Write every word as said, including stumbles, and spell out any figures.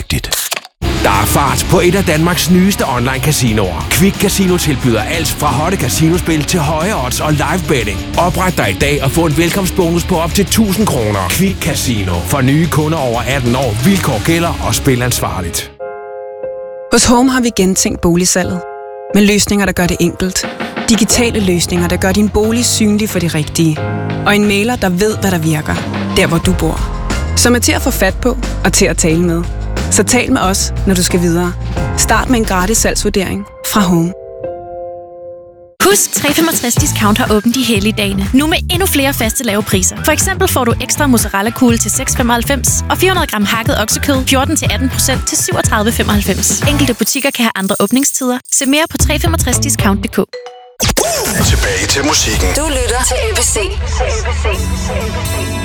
rigtigt. Der er fart på et af Danmarks nyeste online casinoer. Quick Casino tilbyder alt fra hotte casinospil til høje odds og live betting. Opret dig i dag og få en velkomstbonus på op til tusind kroner. Quick Casino. For nye kunder over atten år. Vilkår gælder og spil ansvarligt. Hos Home har vi gentænkt boligsalget. Med løsninger, der gør det enkelt. Digitale løsninger, der gør din bolig synlig for de rigtige. Og en mailer, der ved, hvad der virker. Der, hvor du bor. Som er til at få fat på og til at tale med. Så tal med os, når du skal videre. Start med en gratis salgsvurdering fra Home. Husk, tre femogtres discount har åbent de hellige dage. Nu med endnu flere faste lave priser. For eksempel får du ekstra mozzarella-kugle til seks femoghalvfems og fire hundrede gram hakket oksekød fjorten til atten procent til syvogtredive femoghalvfems. Enkelte butikker kan have andre åbningstider. Se mere på tre femogtres discount punktum d k. Tilbage til musikken. Du lytter til A B C.